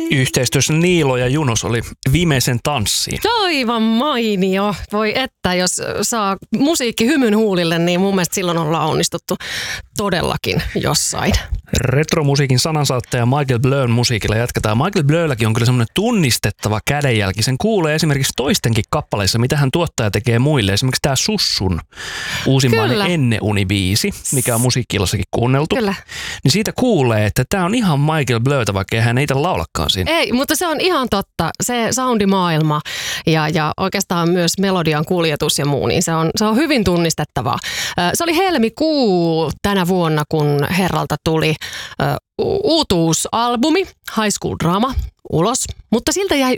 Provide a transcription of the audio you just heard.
Yhteistyössä Niilo ja Junos oli Viimeisen tanssiin. Aivan mainio. Voi että, jos saa musiikki hymyn huulille, niin mun mielestä silloin ollaan onnistuttu todellakin jossain. Retromusiikin sanansaattaja Michael Blön musiikilla jatketaan. Michael Blölläkin on kyllä semmoinen tunnistettava kädenjälki. Sen kuulee esimerkiksi toistenkin kappaleissa, mitä hän tuottaja tekee muille. Esimerkiksi tämä Sussun uusimmainen Enne-uni-biisi, mikä on musiikki-illassakin kuunneltu. Kyllä. Niin siitä kuulee, että tämä on ihan Michael Blötä, vaikka hän ei itse laulakaan siinä. Ei, mutta se on ihan totta. Se soundimaailma ja oikeastaan myös melodian kuljetus ja muu, niin se on hyvin tunnistettavaa. Se oli helmikuu tänä vuonna, kun herralta tuli uutuusalbumi High School Drama ulos, mutta siltä jäi